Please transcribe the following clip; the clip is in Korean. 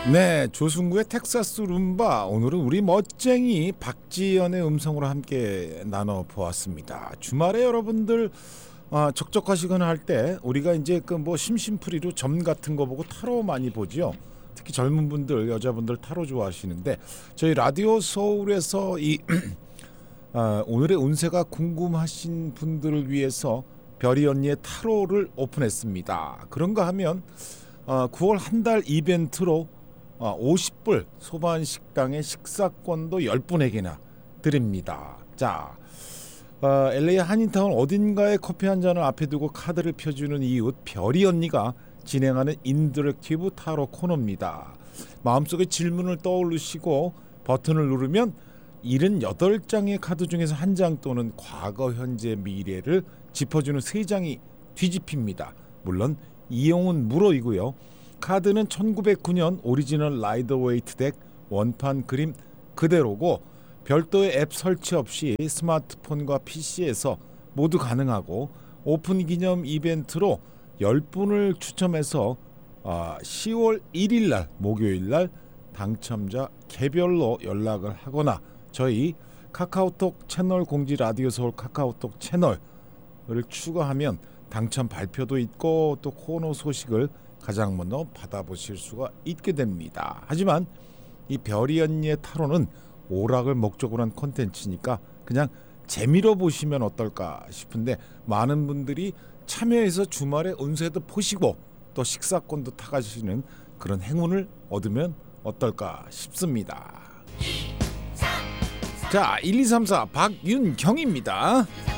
네, 조승구의 텍사스 룸바. 오늘은 우리 멋쟁이 박지연의 음성으로 함께 나눠보았습니다. 주말에 여러분들 적적하시거나 할 때 우리가 이제 그 뭐 심심풀이로 점 같은 거 보고 타로 많이 보지요. 특히 젊은 분들, 여자분들 타로 좋아하시는데 저희 라디오 서울에서 이 오늘의 운세가 궁금하신 분들을 위해서 별이 언니의 타로를 오픈했습니다. 그런가 하면 9월 한 달 이벤트로 50불 소반 식당의 식사권도 10분에게나 드립니다. 자, LA 한인타운 어딘가에 커피 한 잔을 앞에 두고 카드를 펴주는 이웃 별이 언니가 진행하는 인터랙티브 타로 코너입니다. 마음속에 질문을 떠올리시고 버튼을 누르면 78장의 카드 중에서 한 장 또는 과거, 현재, 미래를 짚어주는 3장이 뒤집힙니다. 물론 이용은 무료이고요. 카드는 1909년 오리지널 라이더 웨이트 덱 원판 그림 그대로고 별도의 앱 설치 없이 스마트폰과 PC에서 모두 가능하고 오픈 기념 이벤트로 10분을 추첨해서 10월 1일날 목요일날 당첨자 개별로 연락을 하거나 저희 카카오톡 채널 공지 라디오 서울 카카오톡 채널을 추가하면 당첨 발표도 있고 또 코너 소식을 가장 먼저 받아보실 수가 있게 됩니다. 하지만 이 별이 언니의 타로는 오락을 목적으로 한 콘텐츠니까 그냥 재미로 보시면 어떨까 싶은데 많은 분들이 참여해서 주말에 운세도 보시고 또 식사권도 타가시는 그런 행운을 얻으면 어떨까 싶습니다. 자, 1, 2, 3, 4 박윤경입니다.